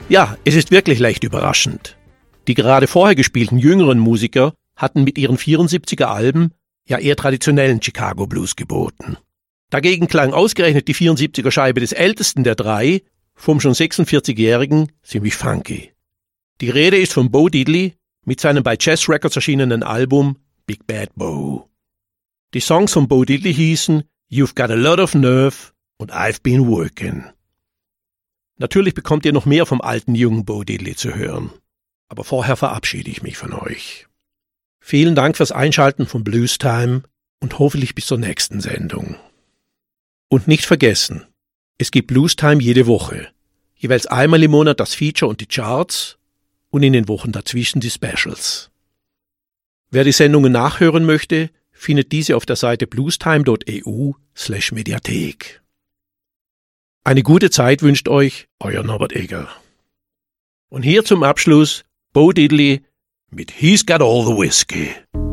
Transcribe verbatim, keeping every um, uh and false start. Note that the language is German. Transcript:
Ja, es ist wirklich leicht überraschend. Die gerade vorher gespielten jüngeren Musiker hatten mit ihren vierundsiebziger Alben ja eher traditionellen Chicago Blues geboten. Dagegen klang ausgerechnet die vierundsiebziger Scheibe des ältesten der drei, vom schon sechsundvierzigjährigen, ziemlich funky. Die Rede ist von Bo Diddley mit seinem bei Chess Records erschienenen Album Big Bad Bo. Die Songs von Bo Diddley hießen You've Got a Lot of Nerve und I've Been Working. Natürlich bekommt ihr noch mehr vom alten jungen Bo Diddley zu hören. Aber vorher verabschiede ich mich von euch. Vielen Dank fürs Einschalten von Blues Time und hoffentlich bis zur nächsten Sendung. Und nicht vergessen, es gibt Blues Time jede Woche. Jeweils einmal im Monat das Feature und die Charts und in den Wochen dazwischen die Specials. Wer die Sendungen nachhören möchte, findet diese auf der Seite bluestime punkt e u slash Mediathek. Eine gute Zeit wünscht euch euer Norbert Egger. Und hier zum Abschluss Bo Diddley mit He's Got All the Whiskey.